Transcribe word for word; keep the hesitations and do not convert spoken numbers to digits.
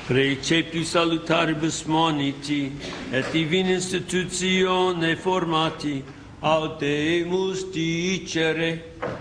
Precepti salutaribus moniti, et divina institutione formati, audemus dicere.